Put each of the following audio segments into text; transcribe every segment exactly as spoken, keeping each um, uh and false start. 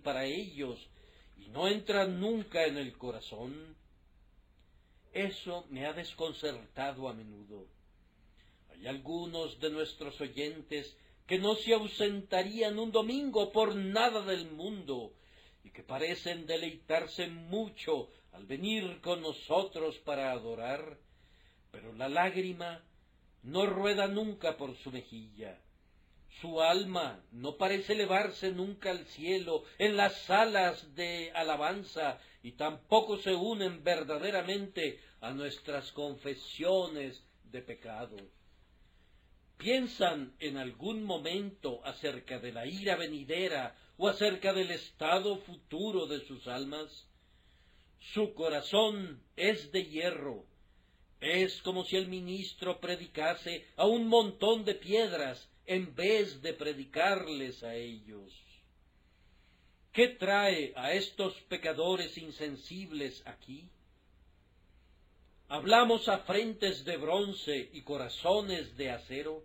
para ellos y no entra nunca en el corazón. Eso me ha desconcertado a menudo. Hay algunos de nuestros oyentes que no se ausentarían un domingo por nada del mundo y que parecen deleitarse mucho al venir con nosotros para adorar, pero la lágrima no rueda nunca por su mejilla. Su alma no parece elevarse nunca al cielo en las salas de alabanza y tampoco se unen verdaderamente a nuestras confesiones de pecado. ¿Piensan en algún momento acerca de la ira venidera o acerca del estado futuro de sus almas? Su corazón es de hierro. Es como si el ministro predicase a un montón de piedras en vez de predicarles a ellos. ¿Qué trae a estos pecadores insensibles aquí? ¿Hablamos a frentes de bronce y corazones de acero?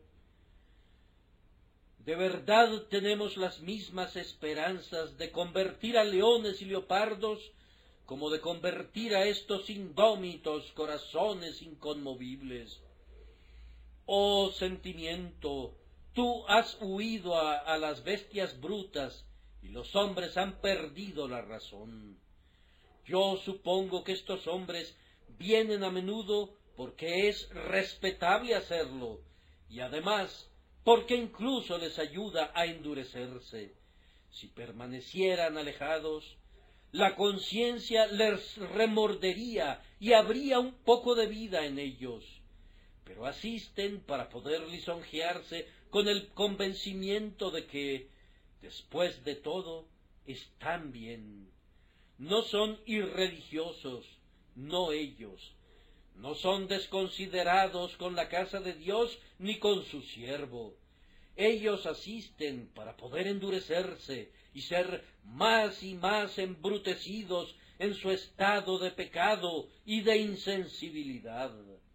¿De verdad tenemos las mismas esperanzas de convertir a leones y leopardos como de convertir a estos indómitos corazones inconmovibles? Oh sentimiento, tú has huido a, a las bestias brutas y los hombres han perdido la razón. Yo supongo que estos hombres vienen a menudo porque es respetable hacerlo y además porque incluso les ayuda a endurecerse. Si permanecieran alejados, la conciencia les remordería y habría un poco de vida en ellos, pero asisten para poder lisonjearse con el convencimiento de que, después de todo, están bien. No son irreligiosos, no ellos. No son desconsiderados con la casa de Dios ni con su siervo. Ellos asisten para poder endurecerse y ser más y más embrutecidos en su estado de pecado y de insensibilidad.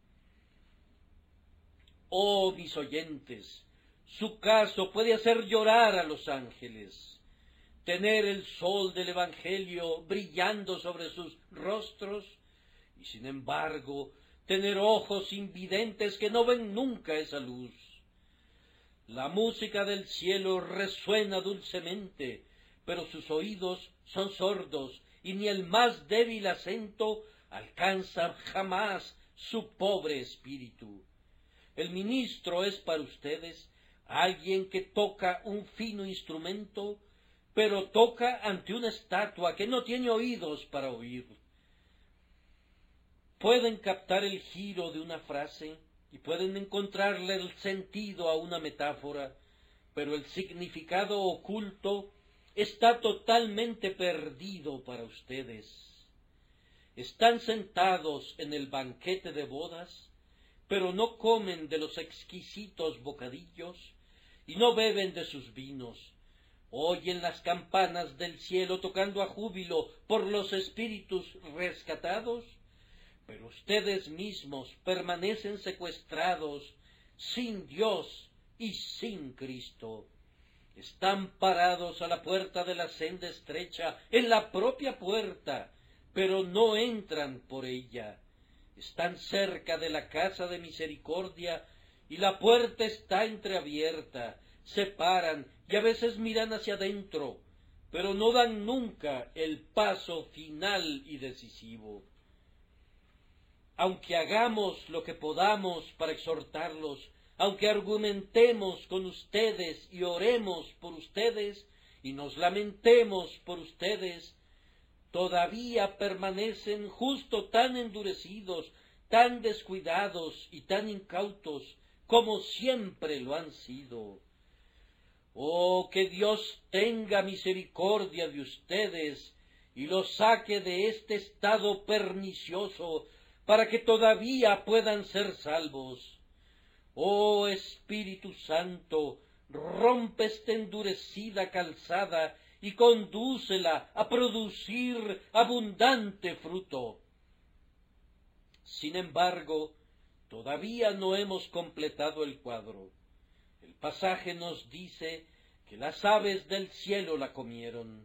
Oh, mis oyentes, su caso puede hacer llorar a los ángeles. Tener el sol del Evangelio brillando sobre sus rostros y, sin embargo, tener ojos invidentes que no ven nunca esa luz. La música del cielo resuena dulcemente, pero sus oídos son sordos y ni el más débil acento alcanza jamás su pobre espíritu. El ministro es para ustedes alguien que toca un fino instrumento, pero toca ante una estatua que no tiene oídos para oír. Pueden captar el giro de una frase y pueden encontrarle el sentido a una metáfora, pero el significado oculto está totalmente perdido para ustedes. Están sentados en el banquete de bodas, pero no comen de los exquisitos bocadillos y no beben de sus vinos. Oyen las campanas del cielo tocando a júbilo por los espíritus rescatados, pero ustedes mismos permanecen secuestrados, sin Dios y sin Cristo. Están parados a la puerta de la senda estrecha, en la propia puerta, pero no entran por ella. Están cerca de la casa de misericordia, y la puerta está entreabierta. Se paran y a veces miran hacia adentro, pero no dan nunca el paso final y decisivo. Aunque hagamos lo que podamos para exhortarlos, aunque argumentemos con ustedes y oremos por ustedes y nos lamentemos por ustedes, todavía permanecen justo tan endurecidos, tan descuidados y tan incautos como siempre lo han sido. Oh, que Dios tenga misericordia de ustedes y los saque de este estado pernicioso para que todavía puedan ser salvos. Oh Espíritu Santo, rompe esta endurecida calzada y condúcela a producir abundante fruto. Sin embargo, todavía no hemos completado el cuadro. El pasaje nos dice que las aves del cielo la comieron.